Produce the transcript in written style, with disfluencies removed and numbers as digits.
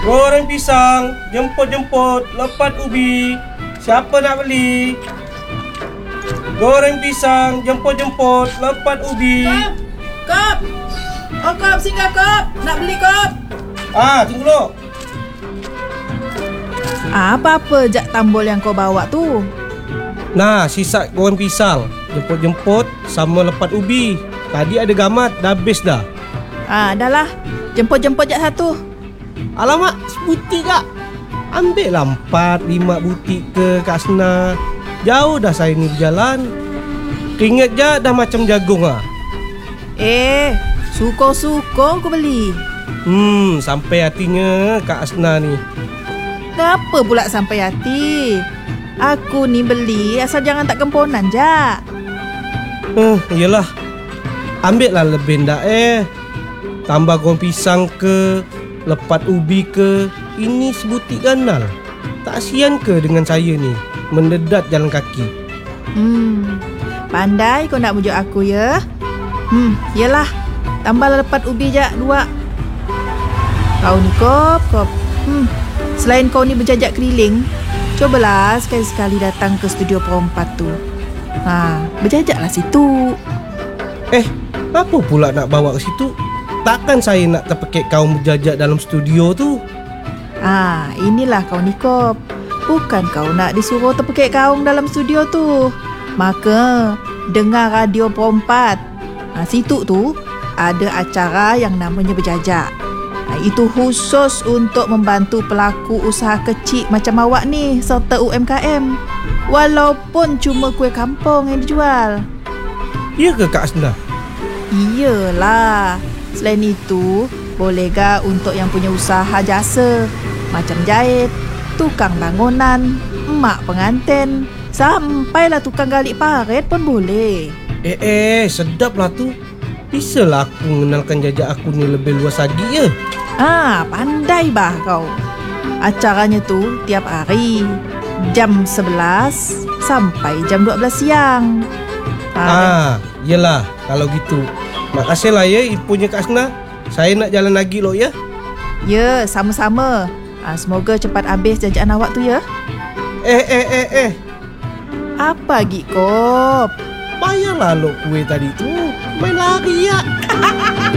Goreng pisang, jemput-jemput, lepat ubi. Siapa nak beli? Goreng pisang, jemput-jemput, lepat ubi. Kop! Oh Kop, singgah Kop! Nak beli Kop? Tunggu dulu. Apa-apa jak tambol yang kau bawa tu? Nah, sisa goreng pisang, jemput-jemput sama lepat ubi. Tadi ada gamat, dah habis dah. Dah lah. Jemput-jemput jak satu. Alamak, sebutik kak. Ambil lah 4-5 butik ke Kak Asna. Jauh dah saya ni berjalan. Keringat je dah macam jagung lah. Suka-suka aku beli. Sampai hatinya Kak Asna ni. Kenapa pula sampai hati? Aku ni beli asal jangan tak gemponan jak. Yelah. Ambil lah lebih ndak Tambah goreng pisang ke, lepat ubi ke. Ini sebutik ganal. Tak kasihan ke dengan saya ni mendedat jalan kaki? Pandai kau nak bujuk aku ya. Yelah. Tambahlah lepat ubi jak 2. Kau ni Kop. Selain kau ni berjajak keliling, cobalah sekali-sekali datang ke studio Perompat tu. Berjajaklah situ. Apa pula nak bawa ke situ? Takkan saya nak terpekik kau berjajak dalam studio tu? Inilah kau ni Kop. Bukan kau nak disuruh terpekik kaung dalam studio tu. Maka dengar radio Perompat. Situ tu ada acara yang namanya berjajak. Itu khusus untuk membantu pelaku usaha kecil macam awak ni serta UMKM. Walaupun cuma kuih kampung yang dijual. Ya ke Kak Asna? Iyalah. Selain itu, boleh gak untuk yang punya usaha jasa macam jahit, tukang bangunan, emak pengantin, sampailah tukang galik parit pun boleh. Sedap lah tu. Bisalah aku mengenalkan jajak aku ni lebih luas lagi ya. Pandai bah kau. Acaranya tu tiap hari jam 11 sampai jam 12 siang. Yelah kalau gitu. Makasih lah ya infonya Kak Asna. Saya nak jalan lagi loh ya. Ya, sama-sama. Semoga cepat habis jajanan awak tu ya. Apa lagi Kop? Bayarlah lo kue tadi tu. Main lari ya.